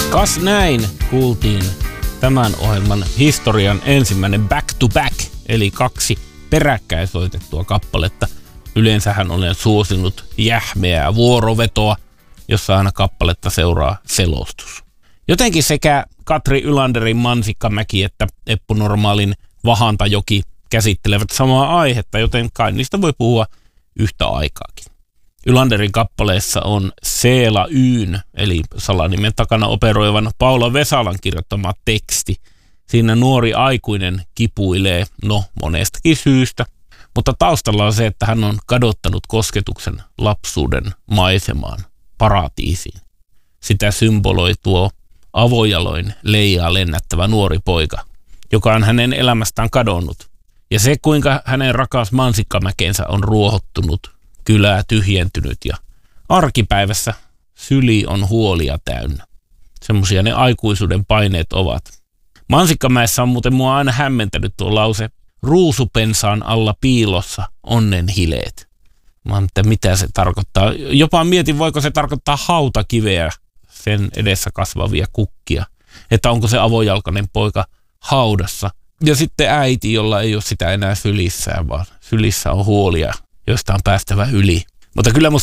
Kas näin kuultiin tämän ohjelman historian ensimmäinen back to back, eli 2 peräkkäin soitettua kappaletta. Yleensähän olen suosinut jähmeää vuorovetoa, jossa aina kappaletta seuraa selostus. Jotenkin sekä Katri Ylanderin Mansikkamäki että Eppu Normaalin Vahantajoki käsittelevät samaa aihetta, joten kai niistä voi puhua yhtä aikaakin. Ylanderin kappaleessa on Seela Yyn, eli salanimen takana operoivan Paula Vesalan kirjoittama teksti. Siinä nuori aikuinen kipuilee, monestakin syystä, mutta taustalla on se, että hän on kadottanut kosketuksen lapsuuden maisemaan, paratiisiin. Sitä symboloi tuo avojaloin leijaa lennättävä nuori poika, joka on hänen elämästään kadonnut. Ja se, kuinka hänen rakas Mansikkamäkensä on ruohottunut, kylää tyhjentynyt ja arkipäivässä syli on huolia täynnä. Semmoisia ne aikuisuuden paineet ovat. Mansikkamäessä on muuten mua aina hämmentänyt tuo lause, ruusupensaan alla piilossa onnen hileet. Että mitä se tarkoittaa. Jopa mietin, voiko se tarkoittaa hautakiveä, sen edessä kasvavia kukkia. Että onko se avojalkainen poika haudassa. Ja sitten äiti, jolla ei ole sitä enää sylissään, vaan sylissä on huolia, joista on päästävä yli. Mutta kyllä